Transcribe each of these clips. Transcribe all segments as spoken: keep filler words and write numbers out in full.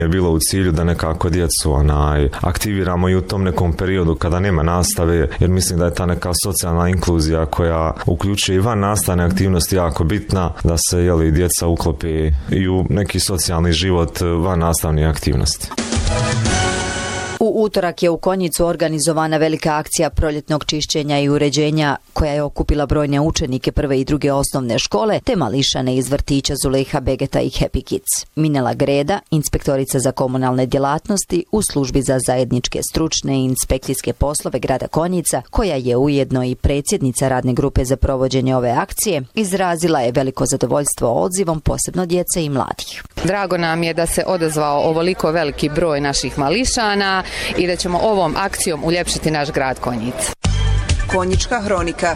je bilo u cilju da nekako djecu onaj, aktiviramo i u tom nekom periodu kada nema nastave, jer mislim da je ta neka socijalna inkluzija koja uključuje i van nastavne aktivnosti jako bitna, da se jeli, djeca uklope i u neki socijalni život van nastavne aktivnosti. U utorak je u Konjicu organizovana velika akcija proljetnog čišćenja i uređenja koja je okupila brojne učenike prve i druge osnovne škole te mališane iz vrtića Zulejha Begeta i Happy Kids. Minela Greda, inspektorica za komunalne djelatnosti u službi za zajedničke stručne i inspekcijske poslove grada Konjica, koja je ujedno i predsjednica radne grupe za provođenje ove akcije, izrazila je veliko zadovoljstvo odzivom posebno djece i mladih. Drago nam je da se odazvao ovoliko veliki broj naših mališana i da ćemo ovom akcijom uljepšiti naš grad Konjic. Konjička hronika.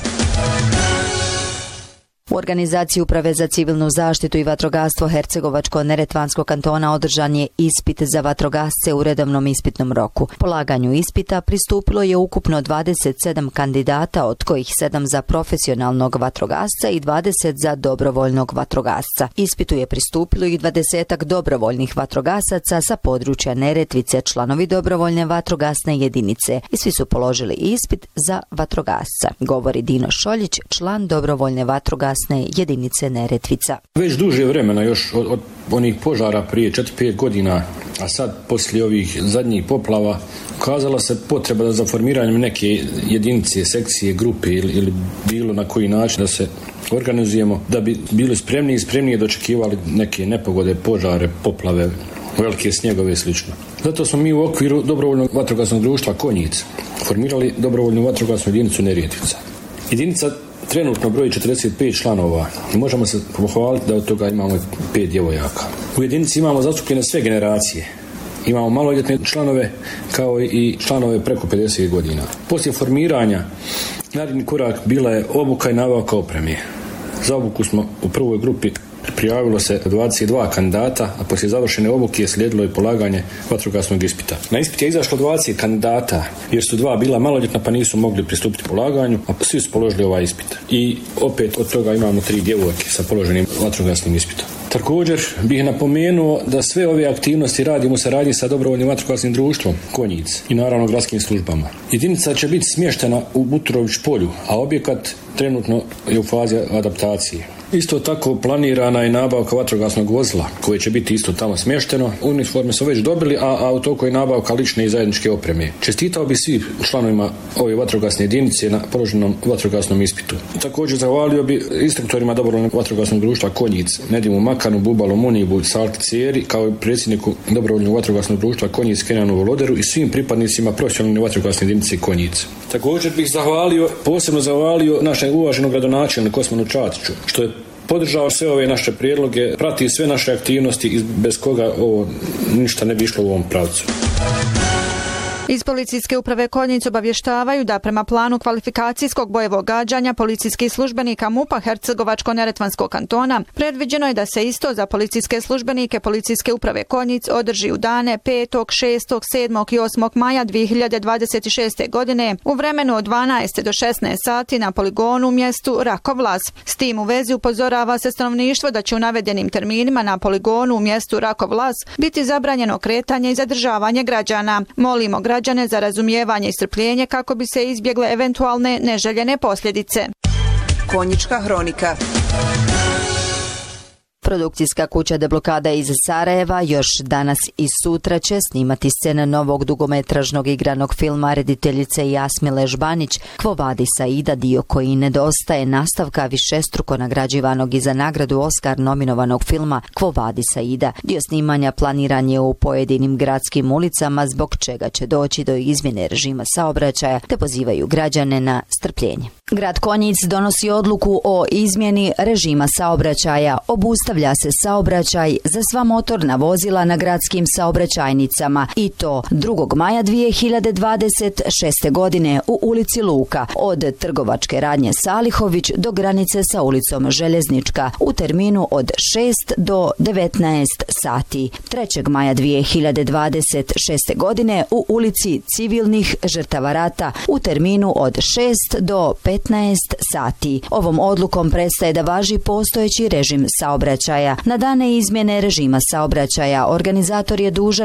U organizaciji Uprave za civilnu zaštitu i vatrogastvo Hercegovačko-neretvanskog kantona održan je ispit za vatrogasce u redovnom ispitnom roku. Polaganju ispita pristupilo je ukupno dvadeset sedam kandidata, od kojih sedam za profesionalnog vatrogasca i dvadeset za dobrovoljnog vatrogasca. Ispitu je pristupilo i dvadesetak dobrovoljnih vatrogasaca sa područja Neretvice, članovi dobrovoljne vatrogasne jedinice, i svi su položili ispit za vatrogasca, govori Dino Šoljić, član dobrovoljne vatrogasne jedinice Neretvica. Već duže vremena, još od, od onih požara prije četiri pet godina, a sad poslije ovih zadnjih poplava, ukazala se potreba za formiranjem neke jedinice, sekcije, grupe ili, ili bilo na koji način da se organizujemo, da bi bili spremni i spremnije dočekivali neke nepogode, požare, poplave, velike snjegove i slično. Zato smo mi u okviru dobrovoljnog vatrogasnog društva Konjic formirali dobrovoljnu vatrogasnu jedinicu Neretvica. Jedinica trenutno broji četrdeset pet članova i možemo se pohvaliti da od toga imamo pet djevojaka. U jedinici imamo zastupljene sve generacije. Imamo maloljetne članove kao i članove preko pedeset godina. Poslije formiranja naredni korak bila je obuka i nabavka opreme. Za obuku smo u prvoj grupi prijavilo se dvadeset dva kandidata, a poslije završene obuke je slijedilo i polaganje vatrogasnog ispita. Na ispit je izašlo dvadeset kandidata, jer su dva bila maloljetna pa nisu mogli pristupiti polaganju, a svi su položili ovaj ispit. I opet od toga imamo tri djevojke sa položenim vatrogasnim ispitom. Također bih napomenuo da sve ove aktivnosti radimo u saradnji sa dobrovoljnim vatrogasnim društvom Konjic i naravno gradskim službama. Jedinica će biti smještena u Buturović polju, a objekat trenutno je u fazi adaptacije. Isto tako planirana je nabavka vatrogasnog vozila koje će biti isto tamo smješteno. Uniforme su već dobili, a, a u toku je nabavka lične i zajedničke opreme. Čestitao bi svim članovima ove vatrogasne jedinice na položenom vatrogasnom ispitu. Također zahvalio bi instruktorima dobrovoljnog vatrogasnog društva Konjic, Nedimu Makanu, Bubalu Munibu, Salti Cijeri, kao i predsjedniku dobrovoljnog vatrogasnog društva Konjic Kenjanu Voloderu i svim pripadnicima profesionalne vatrogasne jedinice Konjic. Također bih zahvalio, posebno zahvalio našeg uvaženog gradonačelnika Osmanu Čatiću, što je podržao sve ove naše prijedloge, prati sve naše aktivnosti i bez koga ovo ništa ne bi išlo u ovom pravcu. Iz policijske uprave Konjic obavještavaju da prema planu kvalifikacijskog bojevog gađanja policijskih službenika MUP-a Hercegovačko-neretvanskog kantona predviđeno je da se isto za policijske službenike policijske uprave Konjic održi u dane petog, šestog, sedmog i osmog maja dvije hiljade dvadeset šeste. godine u vremenu od dvanaest do šesnaest sati na poligonu u mjestu Rakovlaz. S tim u vezi upozorava se stanovništvo da će u navedenim terminima na poligonu u mjestu Rakovlaz biti zabranjeno kretanje i zadržavanje građana. Molimo građane za razumijevanje i strpljenje kako bi se izbjegle eventualne neželjene posljedice. Konjička hronika. Produkcijska kuća Deblokada iz Sarajeva još danas i sutra će snimati scene novog dugometražnog igranog filma rediteljice Jasmile Žbanić Quo Vadis Aida, dio koji nedostaje, nastavka višestruko nagrađivanog i za nagradu Oscar nominovanog filma Quo Vadis Aida. Dio snimanja planiran je u pojedinim gradskim ulicama, zbog čega će doći do izmjene režima saobraćaja, te pozivaju građane na strpljenje. Grad Konjic donosi odluku o izmjeni režima saobraćaja. Obustavlja se saobraćaj za sva motorna vozila na gradskim saobraćajnicama i to drugog maja dvije hiljade dvadeset šeste. godine u ulici Luka od trgovačke radnje Salihović do granice sa ulicom Željeznička u terminu od šest do devetnaest sati. trećeg maja dvije hiljade dvadeset šeste. godine u ulici Civilnih žrtava rata u terminu od šest do petnaest sati. Ovom odlukom prestaje da važi postojeći režim saobraćaja. saobraćaja. Na dane izmjene režima saobraćaja organizator je dužan